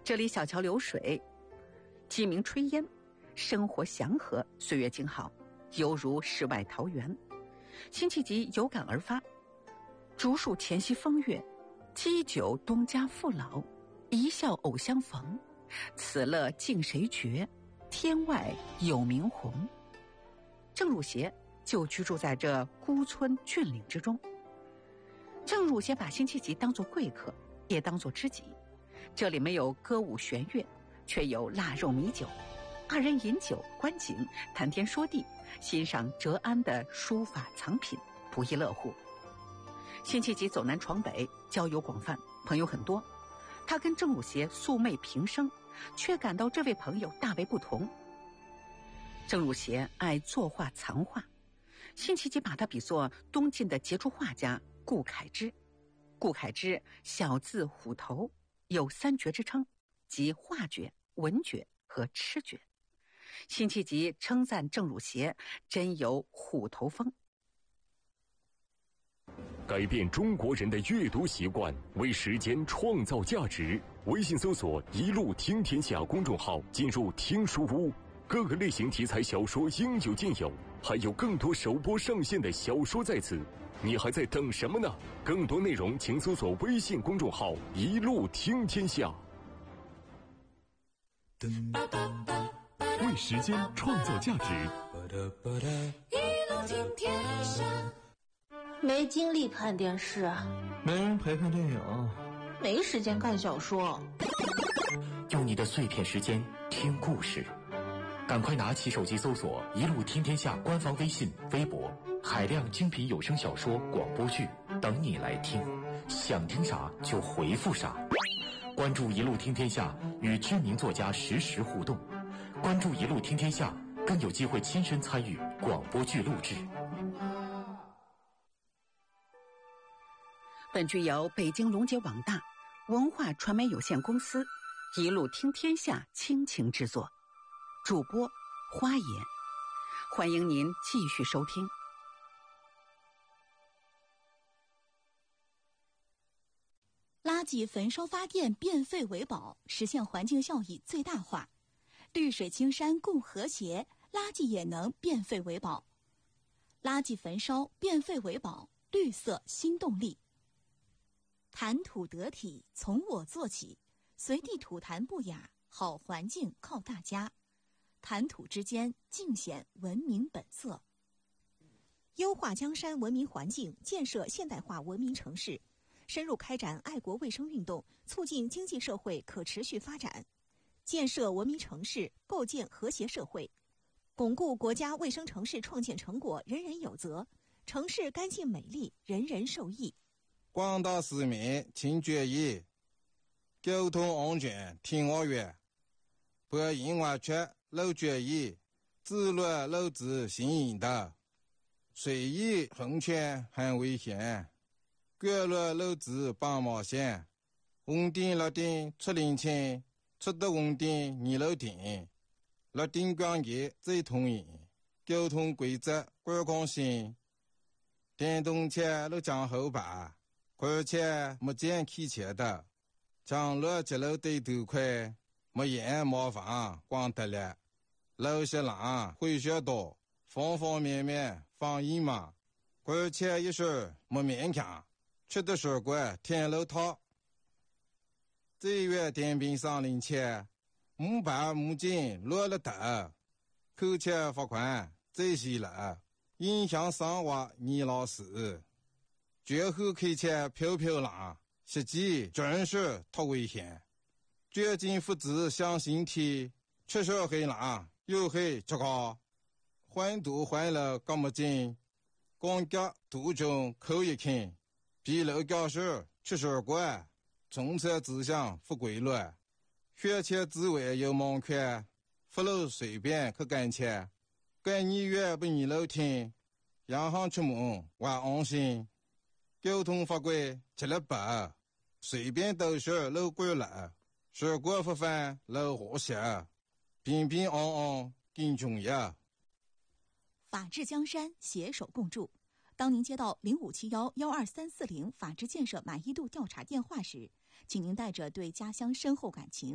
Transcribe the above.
这里小桥流水，鸡鸣炊烟，生活祥和，岁月静好，犹如世外桃源。辛弃疾有感而发：竹树前夕风月，鸡酒东家父老，一笑偶相逢，此乐尽谁觉？天外有明鸿。郑汝偕就居住在这孤村峻岭之中。郑汝偕把辛弃疾当作贵客，也当作知己。这里没有歌舞弦乐，却有腊肉米酒，二人饮酒观景，谈天说地，欣赏哲安的书法藏品，不亦乐乎。辛弃疾走南闯北，交友广泛，朋友很多。他跟郑汝偕素昧平生，却感到这位朋友大为不同。郑汝偕爱作画藏画，辛弃疾把他比作东晋的杰出画家顾恺之。顾恺之小字虎头，有三绝之称，即画绝、文绝和痴绝。辛弃疾称赞郑汝偕真有虎头风。 改变中国人的阅读习惯，为时间创造价值。微信搜索“一路听天下”公众号，进入听书屋，各个类型题材小说应有尽有，还有更多首播上线的小说在此，你还在等什么呢？更多内容请搜索微信公众号“一路听天下”。为时间创造价值。 一路听天下。 没精力看电视， 没人陪看电影， 没时间看小说。 用你的碎片时间听故事，赶快拿起手机搜索“一路听天下”官方微信、微博，海量精品有声小说、广播剧等你来听，想听啥就回复啥。关注“一路听天下”，与知名作家实时互动。关注“一路听天下”，更有机会亲身参与广播剧录制。 本剧由北京龙杰网大文化传媒有限公司一路听天下倾情制作，主播花野，欢迎您继续收听。 垃圾焚烧发电变废为宝，实现环境效益最大化。绿水青山共和谐，垃圾也能变废为宝。垃圾焚烧变废为宝，绿色新动力。谈吐得体，从我做起，随地吐痰不雅，好环境靠大家。谈吐之间，尽显文明本色。 优化江山文明环境，建设现代化文明城市，深入开展爱国卫生运动，促进经济社会可持续发展，建设文明城市，构建和谐社会，巩固国家卫生城市创建成果人人有责，城市干净美丽，人人受益。 广大市民请注意，交通安全听我话，不因为缺漏注意，自律漏执行引导，随意横穿很危险，过路漏执绑毛线，红灯绿灯出领情，出得红灯你漏停，绿灯光节最通行，交通规则观光性，电动车都讲后排。而且没见开车的，将路接路对头快，没烟没房光得了，路些浪会学多，方方面面防疫嘛，而且一时没勉强，吃的水果天路套。这月电瓶上领钱，木板木筋落了头，扣钱罚款最细了，影响生活你老师。绝后开车飘飘浪，实际真是太危险。绝境复制向心体，缺少黑浪又黑这个，环堵环了干么紧，光脚途中口一看，疲劳教室吃水果，从车指向不规律，学前之外有盲看，不路随便去干切，干你越不你楼听，洋行出门我安心。交通法规吃了饱，随便都是路过了，水果不犯路和谐，平平安安更重要。 法治江山，携手共筑。当您接到0571-12340法治建设满意度调查电话时，请您带着对家乡深厚感情